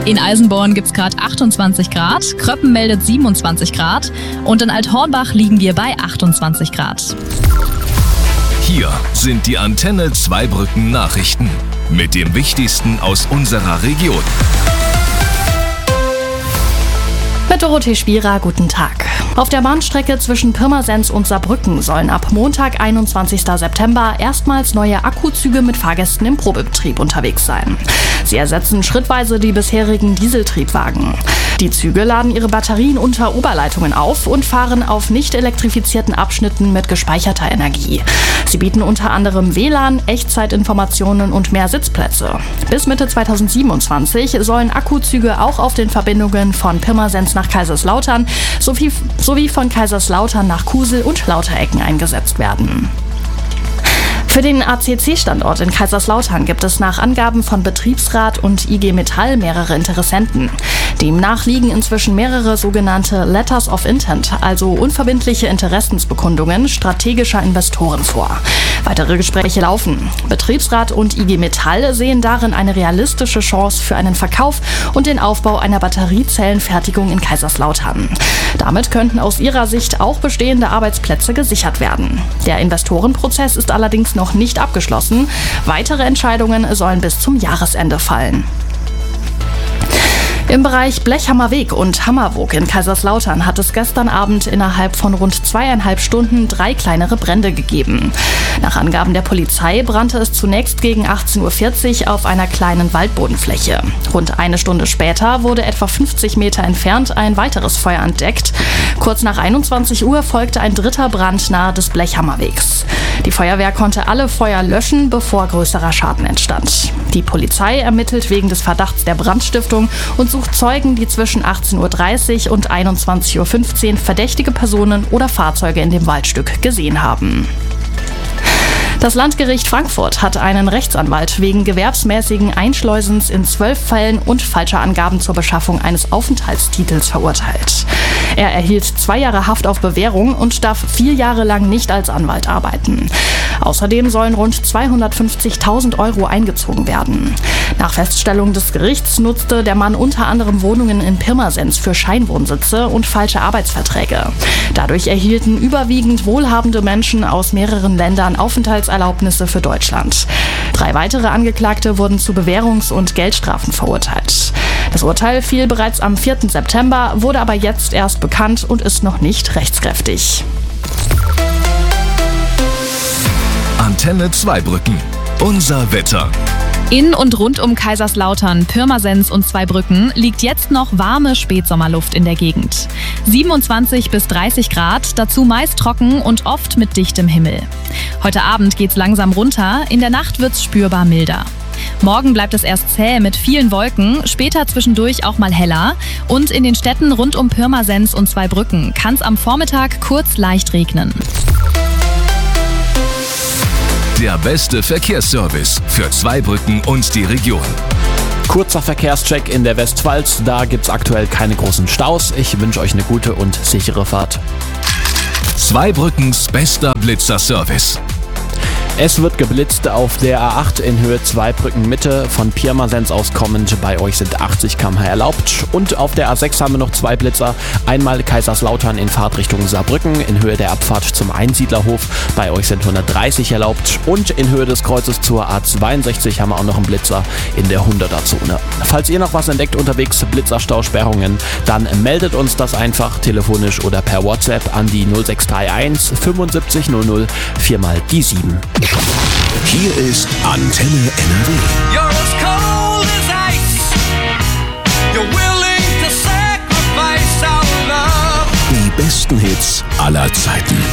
In Eisenborn gibt es gerade 28 Grad, Kröppen meldet 27 Grad und in Althornbach liegen wir bei 28 Grad. Hier sind die Antenne Zweibrücken Nachrichten mit dem Wichtigsten aus unserer Region. Mit Dorothee Spierer, guten Tag. Auf der Bahnstrecke zwischen Pirmasens und Saarbrücken sollen ab Montag, 21. September, erstmals neue Akkuzüge mit Fahrgästen im Probebetrieb unterwegs sein. Sie ersetzen schrittweise die bisherigen Dieseltriebwagen. Die Züge laden ihre Batterien unter Oberleitungen auf und fahren auf nicht elektrifizierten Abschnitten mit gespeicherter Energie. Sie bieten unter anderem WLAN, Echtzeitinformationen und mehr Sitzplätze. Bis Mitte 2027 sollen Akkuzüge auch auf den Verbindungen von Pirmasens nach Kaiserslautern sowie von Kaiserslautern nach Kusel und Lauterecken eingesetzt werden. Für den ACC-Standort in Kaiserslautern gibt es nach Angaben von Betriebsrat und IG Metall mehrere Interessenten. Demnach liegen inzwischen mehrere sogenannte Letters of Intent, also unverbindliche Interessensbekundungen strategischer Investoren vor. Weitere Gespräche laufen. Betriebsrat und IG Metall sehen darin eine realistische Chance für einen Verkauf und den Aufbau einer Batteriezellenfertigung in Kaiserslautern. Damit könnten aus ihrer Sicht auch bestehende Arbeitsplätze gesichert werden. Der Investorenprozess ist allerdings noch nicht abgeschlossen. Weitere Entscheidungen sollen bis zum Jahresende fallen. Im Bereich Blechhammerweg und Hammerwoog in Kaiserslautern hat es gestern Abend innerhalb von rund 2,5 Stunden 3 kleinere Brände gegeben. Nach Angaben der Polizei brannte es zunächst gegen 18:40 Uhr auf einer kleinen Waldbodenfläche. Rund eine Stunde später wurde etwa 50 Meter entfernt ein weiteres Feuer entdeckt. Kurz nach 21 Uhr folgte ein dritter Brand nahe des Blechhammerwegs. Die Feuerwehr konnte alle Feuer löschen, bevor größerer Schaden entstand. Die Polizei ermittelt wegen des Verdachts der Brandstiftung und sucht Zeugen, die zwischen 18:30 Uhr und 21:15 Uhr verdächtige Personen oder Fahrzeuge in dem Waldstück gesehen haben. Das Landgericht Frankfurt hat einen Rechtsanwalt wegen gewerbsmäßigen Einschleusens in 12 Fällen und falscher Angaben zur Beschaffung eines Aufenthaltstitels verurteilt. Er erhielt 2 Jahre Haft auf Bewährung und darf 4 Jahre lang nicht als Anwalt arbeiten. Außerdem sollen rund 250.000 € eingezogen werden. Nach Feststellung des Gerichts nutzte der Mann unter anderem Wohnungen in Pirmasens für Scheinwohnsitze und falsche Arbeitsverträge. Dadurch erhielten überwiegend wohlhabende Menschen aus mehreren Ländern Aufenthaltserlaubnisse für Deutschland. 3 weitere Angeklagte wurden zu Bewährungs- und Geldstrafen verurteilt. Das Urteil fiel bereits am 4. September, wurde aber jetzt erst bekannt und ist noch nicht rechtskräftig. Antenne Zweibrücken. Unser Wetter. In und rund um Kaiserslautern, Pirmasens und Zweibrücken liegt jetzt noch warme Spätsommerluft in der Gegend. 27 bis 30 Grad, dazu meist trocken und oft mit dichtem Himmel. Heute Abend geht's langsam runter, in der Nacht wird's spürbar milder. Morgen bleibt es erst zäh mit vielen Wolken, später zwischendurch auch mal heller. Und in den Städten rund um Pirmasens und Zweibrücken kann es am Vormittag kurz leicht regnen. Der beste Verkehrsservice für Zweibrücken und die Region. Kurzer Verkehrscheck in der Westpfalz, da gibt's aktuell keine großen Staus. Ich wünsche euch eine gute und sichere Fahrt. Zweibrückens bester Blitzerservice. Es wird geblitzt auf der A8 in Höhe Zweibrücken Mitte, von Pirmasens aus kommend. Bei euch sind 80 km/h erlaubt. Und auf der A6 haben wir noch 2 Blitzer. Einmal Kaiserslautern in Fahrtrichtung Saarbrücken in Höhe der Abfahrt zum Einsiedlerhof. Bei euch sind 130 erlaubt. Und in Höhe des Kreuzes zur A62 haben wir auch noch einen Blitzer in der 100er-Zone. Falls ihr noch was entdeckt unterwegs, Blitzerstausperrungen, dann meldet uns das einfach telefonisch oder per WhatsApp an die 0631 75 00 4 mal die 7. Hier ist Antenne NRW. You're as cold as ice. You're willing to sacrifice our love. Die besten Hits aller Zeiten.